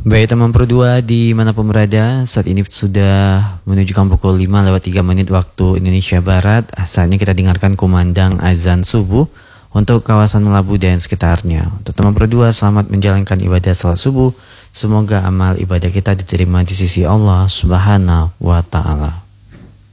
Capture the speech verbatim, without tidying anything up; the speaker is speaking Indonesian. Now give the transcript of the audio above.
Baik teman berdua dimanapun berada, saat ini sudah menunjukkan pukul lima lewat tiga menit waktu Indonesia Barat. Saatnya kita dengarkan kumandang azan subuh untuk kawasan Melabu dan sekitarnya. Untuk teman berdua, selamat menjalankan ibadah salat subuh. Semoga amal ibadah kita diterima di sisi Allah Subhanahu wa Ta'ala.